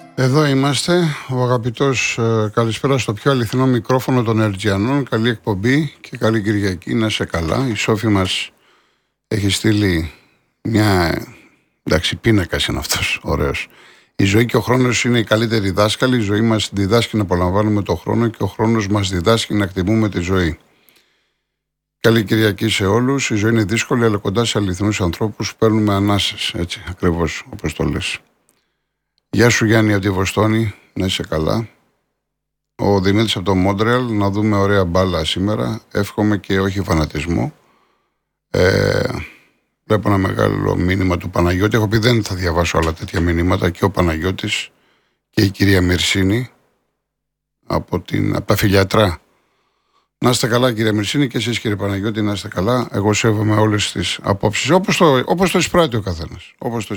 Εδώ είμαστε, ο αγαπητός καλησπέρα στο πιο αληθινό μικρόφωνο των Ερτζιανών. Καλή εκπομπή και καλή Κυριακή, να είσαι καλά. Η Σόφη μας έχει στείλει μια, εντάξει, πίνακας είναι αυτός, ωραίος. Η ζωή και ο χρόνος είναι οι καλύτεροι δάσκαλοι. Η ζωή μας διδάσκει να απολαμβάνουμε τον χρόνο και ο χρόνος μας διδάσκει να εκτιμούμε τη ζωή. Καλή Κυριακή σε όλους. Η ζωή είναι δύσκολη, αλλά κοντά σε αληθινούς ανθρώπους παίρνουμε ανάσες, έτσι ακριβώς όπως το λες. Γεια σου Γιάννη από τη Βοστόνη, να είσαι καλά. Ο Δημήτρης από το Μόντρεαλ, να δούμε ωραία μπάλα σήμερα. Εύχομαι και όχι φανατισμό. Βλέπω ένα μεγάλο μήνυμα του Παναγιώτη. Έχω πει δεν θα διαβάσω όλα τέτοια μηνύματα. Και ο Παναγιώτης και η κυρία Μυρσίνη από τα Φιλιατρά. Να είστε καλά κύριε Μυρσίνη και εσείς κύριε Παναγιώτη, να είστε καλά. Εγώ σέβομαι όλες τις απόψεις όπως το εισπράττει ο καθένας.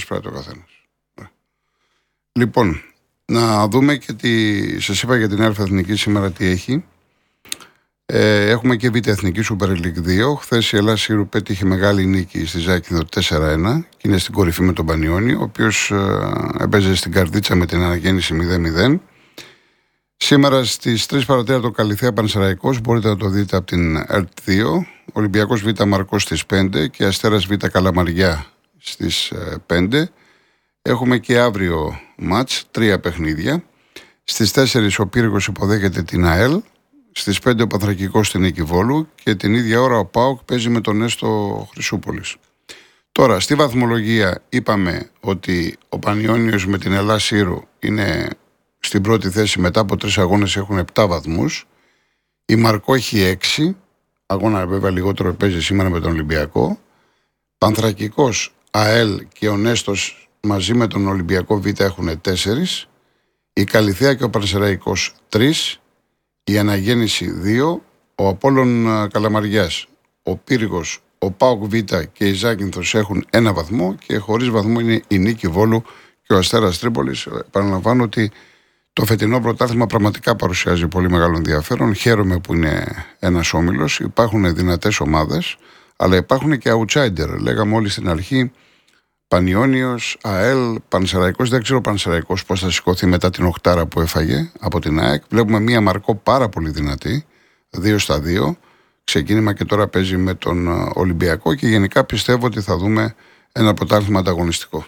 Λοιπόν, να δούμε και σας είπα για την Α Εθνική σήμερα τι έχει. Έχουμε και Β' Εθνική Super League 2. Χθες η Ελλάδα Σύρου πέτυχε μεγάλη νίκη στη Ζάκυνθο 4-1 και είναι στην κορυφή με τον Πανιόνι, ο οποίος έπαιζε στην καρδίτσα με την αναγέννηση 0-0. Σήμερα στις 3 παρατέρα Καλυθέα Πανσεραϊκός, μπορείτε να το δείτε από την ΕΡΤ2. Ολυμπιακός Β' Μαρκός στις 5 και Αστέρας Β' Καλαμαριά στις 5. Έχουμε και αύριο μάτς, 3 παιχνίδια. Στις 4 ο Πύργος υποδέχεται την ΑΕΛ. Στις 5 ο Πανθρακικός στην Νίκη Βόλου. Και την ίδια ώρα ο ΠΑΟΚ παίζει με τον Έστω Χρυσούπολης. Τώρα, στη βαθμολογία είπαμε ότι ο Πανιόνιος με την Ελλάς Σύρου είναι στην πρώτη θέση. Μετά από 3 αγώνες έχουν 7 βαθμούς. Η Μαρκό έχει 6. Αγώνα βέβαια λιγότερο παίζει σήμερα με τον Ολυμπιακό. Πανθρακικός, ΑΕΛ και ο Νέστος μαζί με τον Ολυμπιακό Β' έχουν 4, η Καλυθέα και ο Πανσεραϊκός 3, η Αναγέννηση 2, ο Απόλλων Καλαμαριάς, ο Πύργος, ο ΠΑΟΚ Β' και η Ζάκυνθος έχουν 1 βαθμό και χωρίς βαθμό είναι η Νίκη Βόλου και ο Αστέρας Τρίπολης. Επαναλαμβάνω ότι το φετινό πρωτάθλημα πραγματικά παρουσιάζει πολύ μεγάλο ενδιαφέρον. Χαίρομαι που είναι ένας όμιλος, υπάρχουν δυνατές ομάδες, αλλά υπάρχουν και outsider. Λέγαμε όλοι στην αρχή, Πανιόνιος, ΑΕΛ, Πανσεραϊκός. Δεν ξέρω ο Πανσεραϊκός πώς θα σηκωθεί μετά την οκτάρα που έφαγε από την ΑΕΚ. Βλέπουμε μία Μαρκό πάρα πολύ δυνατή, 2-2. Ξεκίνημα και τώρα παίζει με τον Ολυμπιακό και γενικά πιστεύω ότι θα δούμε ένα πρωτάθλημα ανταγωνιστικό.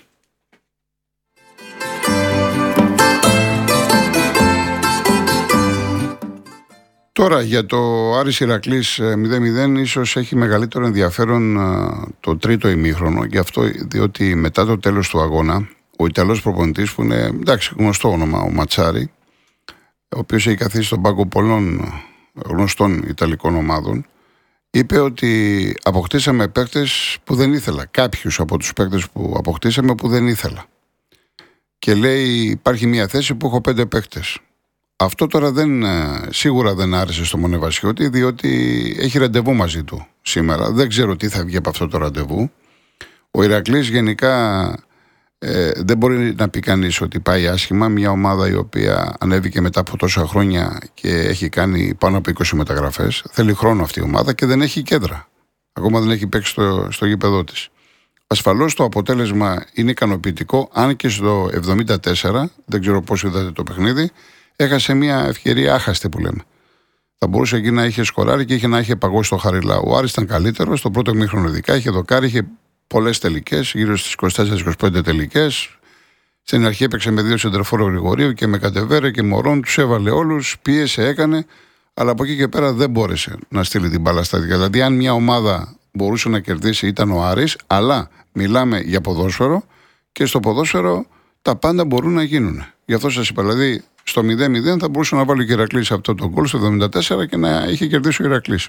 Τώρα για το Άρης Ηρακλής 0-0 ίσως έχει μεγαλύτερο ενδιαφέρον το τρίτο ημίχρονο, γι' αυτό διότι μετά το τέλος του αγώνα ο Ιταλός προπονητής που είναι εντάξει γνωστό όνομα, ο Ματσάρι, ο οποίος έχει καθίσει στον πάγκο πολλών γνωστών Ιταλικών ομάδων, είπε ότι αποκτήσαμε παίκτες που δεν ήθελα, κάποιους από τους παίκτες που αποκτήσαμε που δεν ήθελα, και λέει υπάρχει μια θέση που έχω 5 παίκτες. Αυτό τώρα σίγουρα δεν άρεσε στο Μονεβασιώτη, διότι έχει ραντεβού μαζί του σήμερα. Δεν ξέρω τι θα βγει από αυτό το ραντεβού. Ο Ηρακλής γενικά δεν μπορεί να πει κανείς ότι πάει άσχημα. Μια ομάδα η οποία ανέβηκε μετά από τόσα χρόνια και έχει κάνει πάνω από 20 μεταγραφές. Θέλει χρόνο αυτή η ομάδα και δεν έχει κέντρα. Ακόμα δεν έχει παίξει στο γήπεδό της. Ασφαλώς το αποτέλεσμα είναι ικανοποιητικό, αν και στο 74, δεν ξέρω πώς είδατε το παιχνίδι, έχασε μια ευκαιρία άχαστη που λέμε. Θα μπορούσε εκεί να είχε σκοράρει και είχε να είχε παγώσει το Χαριλάου. Ο Άρης ήταν καλύτερο, στο πρώτο ημίχρονο ειδικά, είχε δοκάρει, είχε πολλές τελικές, γύρω στις 24-25 τελικές. Στην αρχή έπαιξε με 2 σεντερφόρο Γρηγορίου και με Κατεβέρε και Μωρόν, τους έβαλε όλους, πίεσε, έκανε, αλλά από εκεί και πέρα δεν μπόρεσε να στείλει την μπάλα στα δικά. Δηλαδή, αν μια ομάδα μπορούσε να κερδίσει, ήταν ο Άρης, αλλά μιλάμε για ποδόσφαιρο και στο ποδόσφαιρο τα πάντα μπορούν να γίνουν. Γι' αυτό σας είπα, δηλαδή, στο 0-0 θα μπορούσε να βάλει ο Ηρακλής αυτό το γκολ στο 74 και να είχε κερδίσει ο Ηρακλής.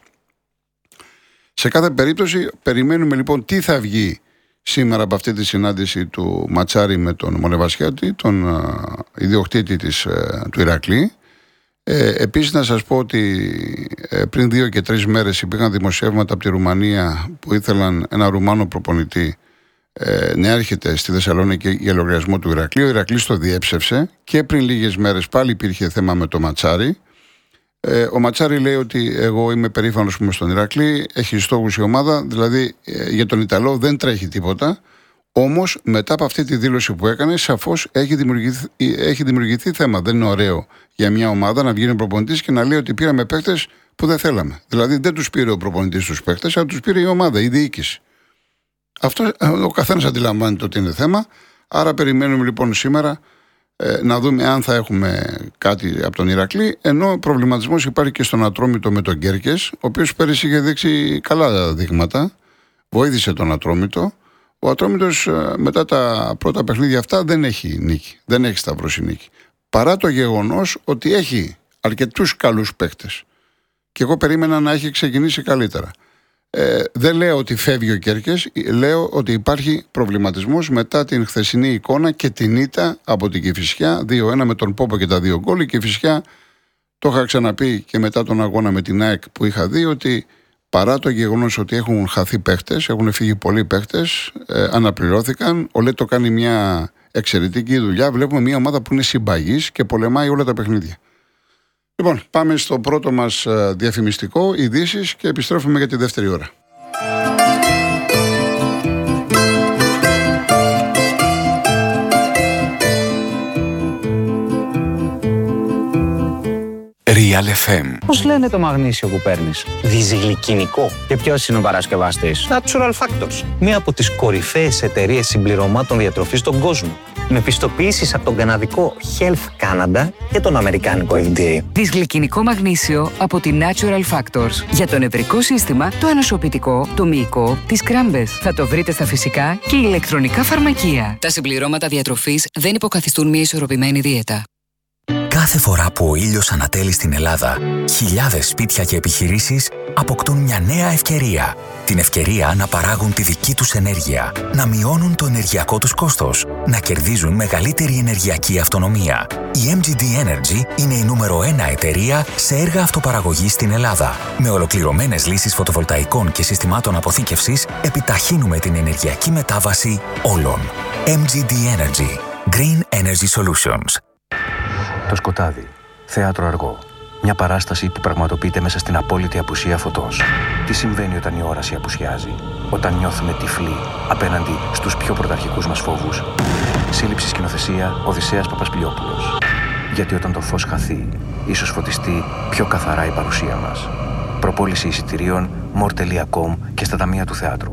Σε κάθε περίπτωση περιμένουμε λοιπόν τι θα βγει σήμερα από αυτή τη συνάντηση του Ματσάρη με τον Μονεβασιάτη, τον ιδιοκτήτη του Ηρακλή. Επίσης να σας πω ότι πριν 2 και 3 μέρες υπήρχαν δημοσιεύματα από τη Ρουμανία που ήθελαν ένα Ρουμάνο προπονητή να έρχεται στη Θεσσαλονίκη για λογαριασμό του Ηρακλή. Ο Ηρακλής το διέψευσε και πριν λίγες μέρες πάλι υπήρχε θέμα με το Ματσάρι. Ο Ματσάρι λέει ότι εγώ είμαι περήφανος που είμαι στον Ηρακλή, έχει στόχους η ομάδα, δηλαδή για τον Ιταλό δεν τρέχει τίποτα. Όμως μετά από αυτή τη δήλωση που έκανε, σαφώς έχει δημιουργηθεί θέμα. Δεν είναι ωραίο για μια ομάδα να βγαίνει ο προπονητής και να λέει ότι πήραμε παίκτες που δεν θέλαμε. Δηλαδή δεν τους πήρε ο προπονητής τους παίκτες, αλλά τους πήρε η ομάδα, η διοίκηση. Αυτό ο καθένας αντιλαμβάνεται ότι είναι θέμα. Άρα περιμένουμε λοιπόν σήμερα να δούμε αν θα έχουμε κάτι από τον Ηρακλή. Ενώ προβληματισμός υπάρχει και στον Ατρόμητο με τον Κέρκες, ο οποίος πέρυσι είχε δείξει καλά δείγματα. Βοήθησε τον Ατρόμητο. Ο Ατρόμητος μετά τα πρώτα παιχνίδια αυτά δεν έχει νίκη. Δεν έχει σταυρώσει νίκη. Παρά το γεγονός ότι έχει αρκετούς καλούς παίκτες. Και εγώ περίμενα να έχει ξεκινήσει καλύτερα. Δεν λέω ότι φεύγει ο Κέρκες, λέω ότι υπάρχει προβληματισμός μετά την χθεσινή εικόνα και την ήττα από την Κηφισιά 2-1 με τον Πόπο και τα 2 γκολ. Η Κηφισιά, το είχα ξαναπεί και μετά τον αγώνα με την ΑΕΚ που είχα δει, ότι παρά το γεγονός ότι έχουν χαθεί παίχτες, έχουν φύγει πολλοί παίχτες, αναπληρώθηκαν. Ο Λέτο κάνει μια εξαιρετική δουλειά. Βλέπουμε μια ομάδα που είναι συμπαγής και πολεμάει όλα τα παιχνίδια. Λοιπόν, πάμε στο πρώτο μας διαφημιστικό, ειδήσεις, και επιστρέφουμε για τη δεύτερη ώρα. Real FM. Πώς λένε το μαγνήσιο που παίρνεις? Διζυγλικινικό. Και ποιος είναι ο παρασκευαστής? Natural Factors. Μία από τις κορυφαίες εταιρείες συμπληρωμάτων διατροφής στον κόσμο. Με πιστοποιήσεις από τον καναδικό Health Canada και τον αμερικάνικο FDA. Δυσγλυκινικό μαγνήσιο από τη Natural Factors. Για το νευρικό σύστημα, το ανοσοποιητικό, το μυϊκό, τις κράμπες. Θα το βρείτε στα φυσικά και ηλεκτρονικά φαρμακεία. Τα συμπληρώματα διατροφής δεν υποκαθιστούν μια ισορροπημένη δίαιτα. Κάθε φορά που ο ήλιος ανατέλει στην Ελλάδα, χιλιάδες σπίτια και επιχειρήσεις αποκτούν μια νέα ευκαιρία. Την ευκαιρία να παράγουν τη δική τους ενέργεια, να μειώνουν το ενεργειακό τους κόστος, να κερδίζουν μεγαλύτερη ενεργειακή αυτονομία. Η MGD Energy είναι η νούμερο 1 εταιρεία σε έργα αυτοπαραγωγής στην Ελλάδα. Με ολοκληρωμένες λύσεις φωτοβολταϊκών και συστημάτων αποθήκευσης, επιταχύνουμε την ενεργειακή μετάβαση όλων. MGD Energy. Green Energy Solutions. Το σκοτάδι. Θέατρο αργό. Μια παράσταση που πραγματοποιείται μέσα στην απόλυτη απουσία φωτός. Τι συμβαίνει όταν η όραση απουσιάζει? Όταν νιώθουμε τυφλοί απέναντι στους πιο πρωταρχικούς μας φόβους? Σύλληψη σκηνοθεσία Οδυσσέας Παπασπηλιόπουλος. Γιατί όταν το φως χαθεί, ίσως φωτιστεί πιο καθαρά η παρουσία μας. Προπόληση εισιτηρίων more.com και στα ταμεία του θεάτρου.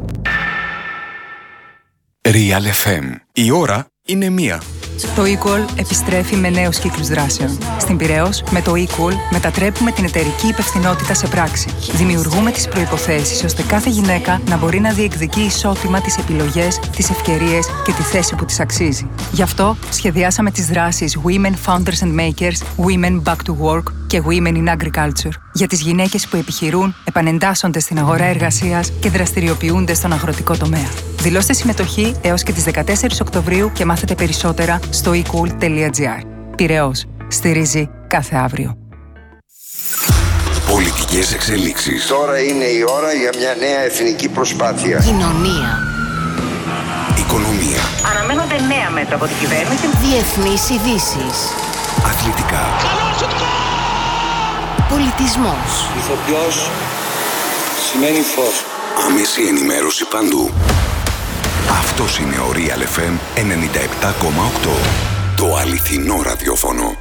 Real FM. Η ώρα είναι 1. Το eCall επιστρέφει με νέους κύκλους δράσεων. Στην Πειραιώς, με το eCall μετατρέπουμε την εταιρική υπευθυνότητα σε πράξη. Δημιουργούμε τις προϋποθέσεις ώστε κάθε γυναίκα να μπορεί να διεκδικεί ισότιμα τις επιλογές, τις ευκαιρίες και τη θέση που της αξίζει. Γι' αυτό σχεδιάσαμε τις δράσεις Women Founders and Makers, Women Back to Work και Women in Agriculture. Για τις γυναίκες που επιχειρούν, επανεντάσσονται στην αγορά εργασίας και δραστηριοποιούνται στον αγροτικό τομέα. Δηλώστε συμμετοχή έως και τις 14 Οκτωβρίου και μάθετε περισσότερα στο ecool.gr. Πειραιώς. Στηρίζει κάθε αύριο. Πολιτικές εξελίξεις. Τώρα είναι η ώρα για μια νέα εθνική προσπάθεια. Κοινωνία. Οικονομία. Αναμένονται νέα μέτρα από την κυβέρνηση. Διεθνείς ειδήσεις. Αθλητικά. Πολιτισμός. Ηθοποιός σημαίνει φως. Άμεση ενημέρωση παντού. Αυτός είναι ο Real FM 97,8. Το αληθινό ραδιόφωνο.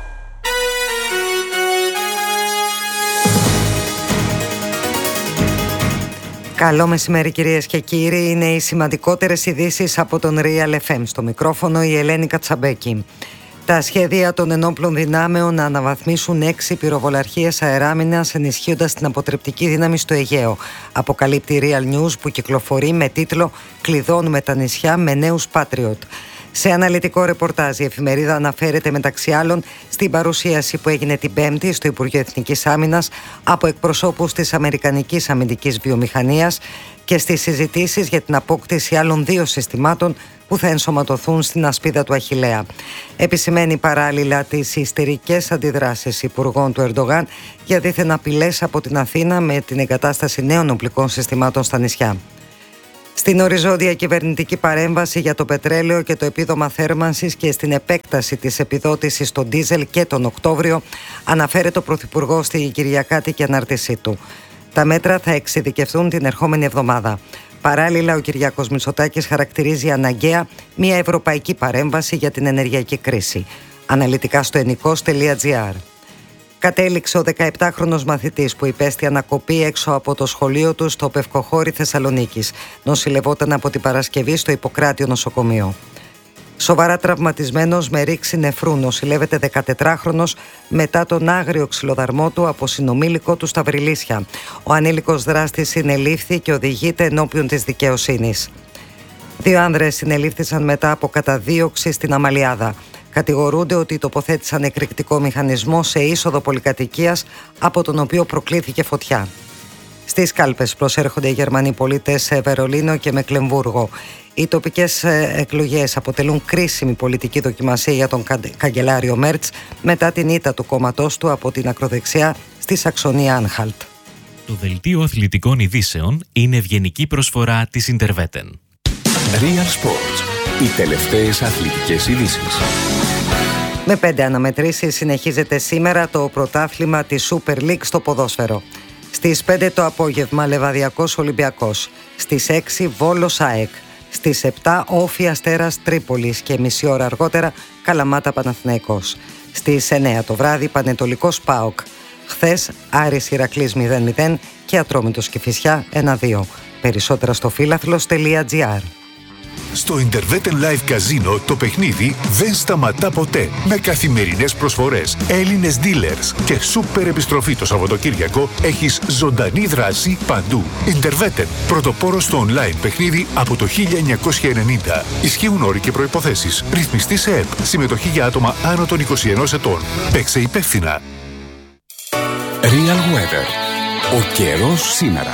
Καλό μεσημέρι κυρίες και κύριοι. Είναι οι σημαντικότερες ειδήσεις από τον Real FM. Στο μικρόφωνο η Ελένη Κατσαμπέκη. Τα σχέδια των ενόπλων δυνάμεων να αναβαθμίσουν 6 πυροβολαρχίες αεράμινας ενισχύοντας την αποτρεπτική δύναμη στο Αιγαίο. Αποκαλύπτει Real News που κυκλοφορεί με τίτλο «Κλειδώνουμε τα νησιά με νέους Patriot». Σε αναλυτικό ρεπορτάζ η εφημερίδα αναφέρεται μεταξύ άλλων στην παρουσίαση που έγινε την Πέμπτη στο Υπουργείο Εθνικής Άμυνας από εκπροσώπους της Αμερικανικής Αμυντικής Βιομηχανίας και στις συζητήσεις για την απόκτηση άλλων 2 συστημάτων που θα ενσωματωθούν στην ασπίδα του Αχιλλέα. Επισημαίνει παράλληλα τις ιστερικές αντιδράσεις υπουργών του Ερντογάν για δίθεν απειλές από την Αθήνα με την εγκατάσταση νέων οπλικών συστημάτων στα νησιά. Στην οριζόντια κυβερνητική παρέμβαση για το πετρέλαιο και το επίδομα θέρμανσης και στην επέκταση της επιδότησης στο ντίζελ και τον Οκτώβριο, αναφέρεται ο Πρωθυπουργός στη Κυριακάτικη ανάρτησή του. Τα μέτρα θα εξειδικευθούν την ερχόμενη εβδομάδα. Παράλληλα, ο Κυριάκος Μητσοτάκης χαρακτηρίζει αναγκαία μια ευρωπαϊκή παρέμβαση για την ενεργειακή κρίση. Αναλυτικά στο ενικός.gr. Κατέληξε ο 17χρονος μαθητής που υπέστη ανακοπή έξω από το σχολείο του στο Πευκοχώρι Θεσσαλονίκης. Νοσηλευόταν από την Παρασκευή στο Ιπποκράτιο νοσοκομείο. Σοβαρά τραυματισμένος με ρήξη νεφρού νοσηλεύεται 14χρονος μετά τον άγριο ξυλοδαρμό του από συνομήλικο του στα Βρυλίσια. Ο ανήλικος δράστης συνελήφθη και οδηγείται ενώπιον της δικαιοσύνης. 2 άνδρες συνελήφθησαν μετά από καταδίωξη στην Αμαλιάδα. Κατηγορούνται ότι τοποθέτησαν εκρηκτικό μηχανισμό σε είσοδο πολυκατοικίας από τον οποίο προκλήθηκε φωτιά. Στις κάλπες προσέρχονται οι Γερμανοί πολίτες σε Βερολίνο και Μεκλεμβούργο. Οι τοπικές εκλογές αποτελούν κρίσιμη πολιτική δοκιμασία για τον καγκελάριο Μέρτς μετά την ήττα του κόμματός του από την ακροδεξιά στη Σαξονία Άνχαλτ. Το δελτίο αθλητικών ειδήσεων είναι ευγενική προσφορά της Interveten. Real Sports. Οι τελευταίες αθλητικές ειδήσεις. Με 5 αναμετρήσεις συνεχίζεται σήμερα το πρωτάθλημα της Super League στο ποδόσφαιρο. Στις 5 το απόγευμα Λεβαδιακός Ολυμπιακός. Στις 6 Βόλος ΑΕΚ. Στις 7 Όφη Αστέρας Τρίπολης και μισή ώρα αργότερα Καλαμάτα Παναθηναϊκός. Στις 9 το βράδυ Πανετολικός ΠΑΟΚ. Χθες Άρης Ηρακλής 0-0 και Ατρόμητος Κηφισιά 1-2. Περισσότερα στο φίλαθλος.gr. Στο Interveten Live Casino το παιχνίδι δεν σταματά ποτέ. Με καθημερινές προσφορές, Έλληνες dealers και σούπερ επιστροφή το Σαββατοκύριακο έχεις ζωντανή δράση παντού. Interveten, πρωτοπόρος στο online παιχνίδι από το 1990. Ισχύουν όροι και προϋποθέσεις. Ρυθμιστή σε ΕΠ. Συμμετοχή για άτομα άνω των 21 ετών. Παίξε υπεύθυνα. Real Weather. Ο καιρός σήμερα.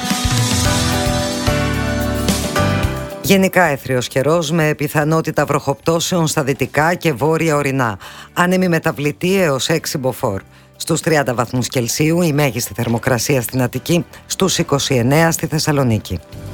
Γενικά έθριος καιρός με πιθανότητα βροχοπτώσεων στα δυτικά και βόρεια ορεινά. Άνεμη μεταβλητή έως 6 μποφόρ. Στους 30 βαθμούς Κελσίου η μέγιστη θερμοκρασία στην Αττική, στους 29 στη Θεσσαλονίκη.